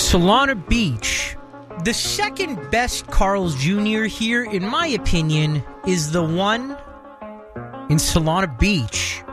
Solana Beach. The second best Carl's Jr. here, in my opinion, is the one in Solana Beach.